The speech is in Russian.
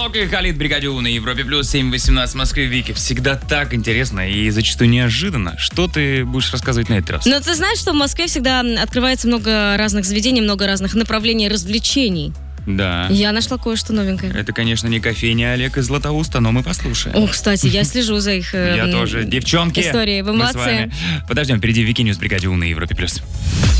Лок и Халид, Бригаде У на Европе Плюс, 7:18 в Москве. Вики, всегда так интересно и зачастую неожиданно. Что ты будешь рассказывать на этот раз? Но ты знаешь, что в Москве всегда открывается много разных заведений, много разных направлений развлечений. Да. Я нашла кое-что новенькое. Это, конечно, не кофейня Олег из Златоуста, но мы послушаем. О, кстати, я слежу за их Я тоже. Девчонки, историей. Вы мы с молодцы. вами. Подождем, впереди Вики Ньюс, Бригаде У на Европе Плюс.